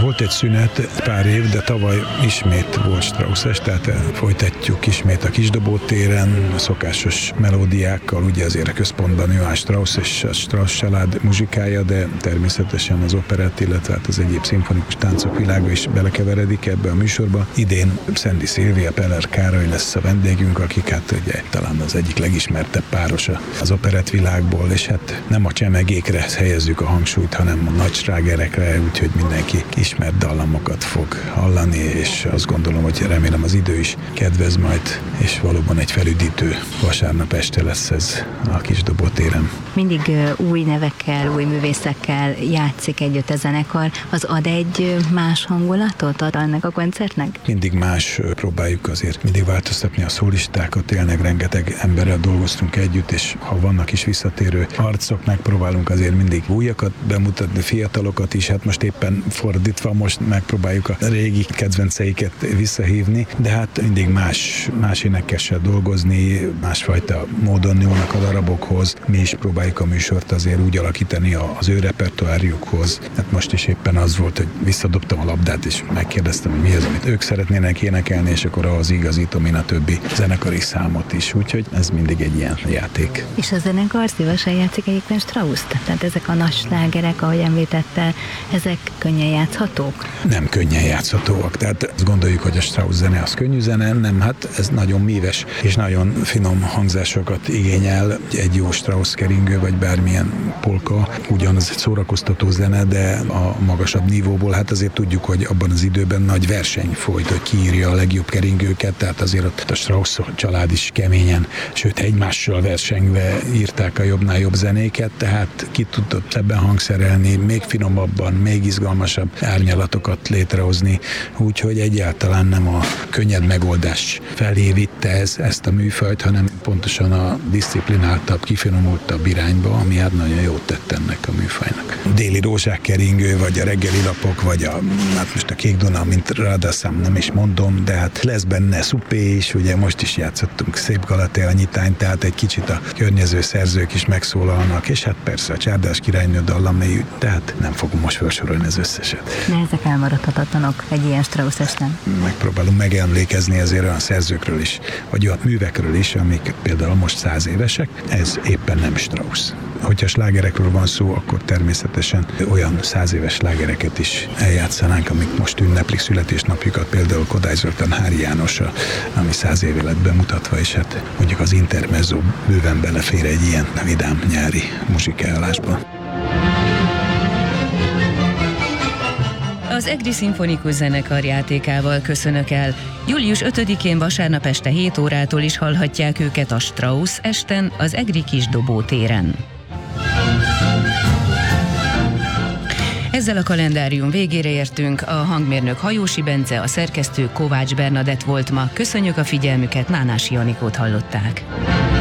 Volt egy szünet, pár év, de tavaly ismét volt Strauss-es, tehát folytatjuk ismét a Kisdobó téren, a szokásos melódiákkal, ugye azért a központban ő áll Strauss és a Strauss család muzsikája, de természetesen az operett, illetve hát az egyéb szimfonikus táncok világa is belekeveredik ebbe a műsorba. Idén Szendi Szilvia, Peller Károly lesz a vendégünk, akik hát ugye talán az egyik legismertebb páros az operett világból, és hát nem a csemegékre helyezzük a hangsúlyt, hanem a nagy slágerekre, úgyhogy mindenki ismert dallamokat fog hallani, és azt gondolom, hogy remélem az idő is kedvez majd, és valóban egy felüdítő vasárnap este lesz ez a Kisdobó téren. Mindig új nevekkel, új művészekkel játszik együtt a zenekar, az ad egy más hangulatot ad ennek a koncertnek? Mindig más, próbáljuk azért mindig változtatni a szólistákat, tényleg rengeteg emberrel dolgoztunk együtt, és ha vannak is visszatérő arcok, megpróbálunk azért mindig újakat bemutatni, fiatalokat is, hát most éppen fordítva, most megpróbáljuk a régi kedvenceiket visszahívni, de hát mindig más énekessel dolgozni, másfajta módon nyúlnak a darabokhoz, mi is próbáljuk a műsort azért úgy alakítani az ő repertoárjukhoz. Hát most is éppen az volt, hogy visszadobtam a labdát, és megkérdeztem, hogy mi az, amit ők szeretnének énekelni, és akkor ahhoz igazítom én a többi zenekari számot is, úgyhogy ez mindig egy ilyen játék. És a zenekar szívesen játszik egyébként Strauss-t? Tehát ezek a nagy slágerek, ahogy említette, ezek könnyen játszhatók? Nem könnyen játszhatóak, tehát azt gondoljuk, hogy a Strauss zene az könnyű zene, nem, hát ez nagyon míves és nagyon finom hangzásokat igényel, egy jó Strauss keringő, vagy bármilyen polka, ugyanaz egy szórakoztató zene, de a magasabb nívóból, hát azért tudjuk, hogy abban az időben nagy verseny folyt, hogy ki írja a legjobb keringőket, tehát azért ott a Strauss család is keményen, sőt egymással versengve írták a jobbnál jobb zenéket, tehát ki tudott ebben hangszerelni, még finomabban, még izgalmasabb árnyalatokat létrehozni, úgyhogy egyáltalán nem a könnyed megoldás felé vitte ezt a műfajt, hanem pontosan a disziplináltabb, kifinomultabb irányba, ami hát nagyon jót tett ennek a műfajnak. Déli rózsák keringő, vagy a reggeli lapok, vagy hát most a Kék Duna, mint ráadászám nem is mondom, de hát lesz benne szupé is, ugye most is játszottunk Szép Galatea nyitányt, tehát egy kicsit a környező szerzők is megszólalnak, és hát persze a Csárdás királynő dallamai, tehát nem fogom most felsorolni az összeset. De ezek elmaradhatatlanok egy ilyen Strauss esten. Megpróbálunk megemlékezni azért olyan szerzőkről is, vagy olyan művekről is, amik például most 100 évesek, ez éppen nem Strauss. Hogyha slágerekről van szó, akkor természetesen olyan 100 éves slágereket is eljátszanánk, amik most ünneplik születésnapjukat, például Kodály Zoltán Hári János, ami 100 éve lett bemutatva, és hát mondjuk az intermezzo bőven belefér egy ilyen vidám nyári muzsikálásba. Az Egri Szimfonikus Zenekar játékával köszönök el. Július 5-én vasárnap este 7 órától is hallhatják őket a Strauss esten az Egri Kisdobó téren. Ezzel a kalendárium végére értünk, a hangmérnök Hajósi Bence, a szerkesztő Kovács Bernadett volt ma. Köszönjük a figyelmüket, Nánási Anikót hallották.